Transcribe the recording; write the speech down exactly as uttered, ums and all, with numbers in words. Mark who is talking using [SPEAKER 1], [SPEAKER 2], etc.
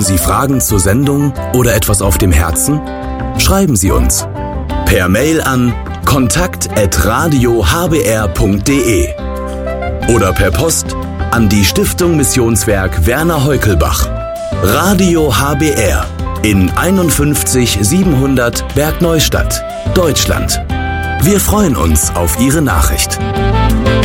[SPEAKER 1] Sie Fragen zur Sendung oder etwas auf dem Herzen? Schreiben Sie uns per Mail an kontakt at radio h b r punkt d e oder per Post an die Stiftung Missionswerk Werner Heukelbach. Radio H B R in einundfünfzig siebenhundert Bergneustadt, Deutschland. Wir freuen uns auf Ihre Nachricht.